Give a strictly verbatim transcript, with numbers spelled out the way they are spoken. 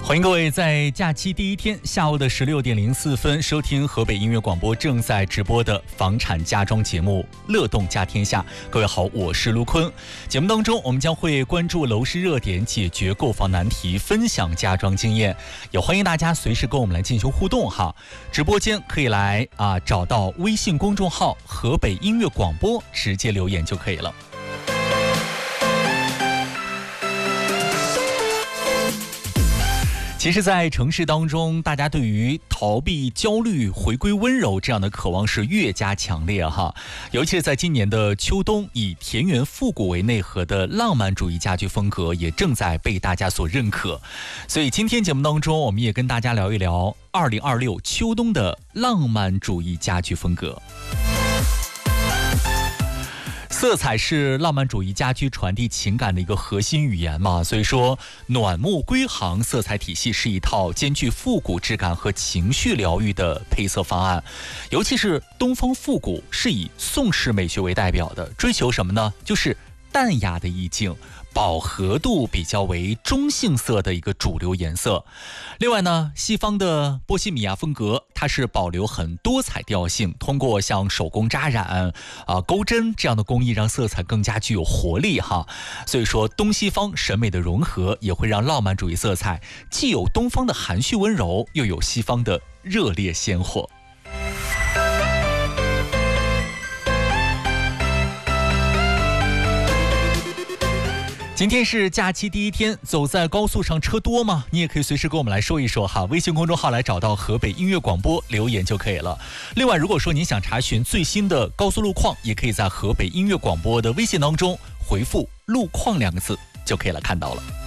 欢迎各位在假期第一天下午的十六点零四分收听河北音乐广播正在直播的房产家装节目《乐动家天下》。各位好，我是卢坤。节目当中，我们将会关注楼市热点，解决购房难题，分享家装经验。也欢迎大家随时跟我们来进行互动哈。直播间可以来啊找到微信公众号河北音乐广播，直接留言就可以了。其实在城市当中，大家对于逃避焦虑、回归温柔这样的渴望是越加强烈哈。尤其是在今年的秋冬，以田园复古为内核的浪漫主义家居风格也正在被大家所认可。所以今天节目当中，我们也跟大家聊一聊二零二六秋冬的浪漫主义家居风格。色彩是浪漫主义家居传递情感的一个核心语言嘛，所以说暖木归航色彩体系是一套兼具复古质感和情绪疗愈的配色方案。尤其是东方复古是以宋式美学为代表的，追求什么呢？就是淡雅的意境，饱和度比较为中性色的一个主流颜色。另外呢，西方的波西米亚风格，它是保留很多彩调性，通过像手工扎染、啊钩针这样的工艺，让色彩更加具有活力哈。所以说，东西方审美的融合，也会让浪漫主义色彩既有东方的含蓄温柔，又有西方的热烈鲜活。今天是假期第一天，走在高速上车多吗？你也可以随时跟我们来说一说哈，微信公众号来找到河北音乐广播留言就可以了。另外，如果说您想查询最新的高速路况，也可以在河北音乐广播的微信当中回复路况两个字就可以来看到了。